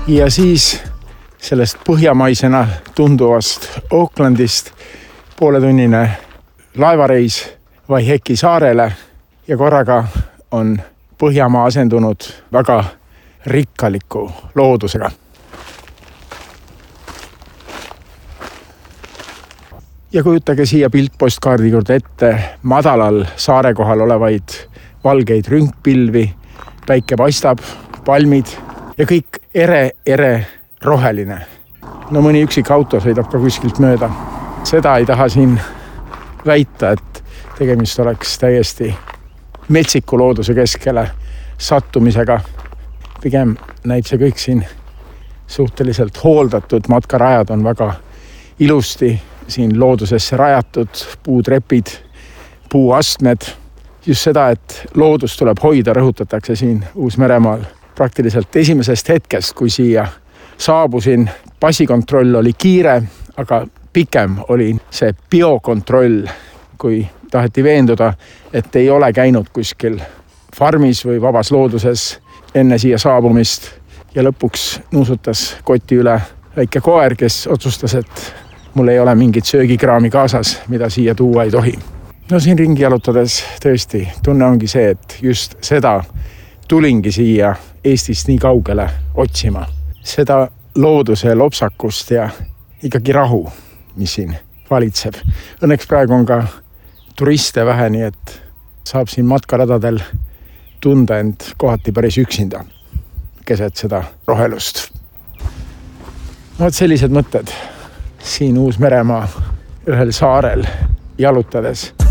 Ja siis sellest põhjamaisena tunduvast Aucklandist pooletunnine laevareis Waiheke saarele ja korraga on Põhjamaa asendunud väga rikkaliku loodusega. Ja kujutage siia piltpostkaardi juurde ette madalal saare kohal olevaid valgeid rünkpilvi, päike paistab, palmid ja kõik ere roheline. No mõni üksik auto sõidab ka kuskilt mööda. Seda ei taha siin väita, et tegemist oleks täiesti metsiku looduse keskele sattumisega. Pigem näib see kõik siin suhteliselt hooldatud. Matkarajad on väga ilusti siin loodusesse rajatud, puutrepid, puuastmed. Just seda, et loodus tuleb hoida, rõhutatakse siin Uus-Meremaal. Praktiliselt esimesest hetkest, kui siia saabusin, passikontroll oli kiire, aga pikem oli see biokontroll, kui taheti veenduda, et ei ole käinud kuskil farmis või vabas looduses enne siia saabumist. Ja lõpuks nuusutas koti üle väike koer, kes otsustas, et mul ei ole mingit söögikraami kaasas, mida siia tuua ei tohi. No siin ringi jalutades tõesti tunne ongi see, et just seda tulingi siia Eestist nii kaugele otsima. Seda looduse lopsakust ja ikkagi rahu, mis siin valitseb. Õnneks praegu on ka turiste vähe, nii et saab siin matkaradadel tunda end kohati päris üksinda keset seda rohelust. No sellised mõtted siin Uus-Meremaa ühel saarel jalutades.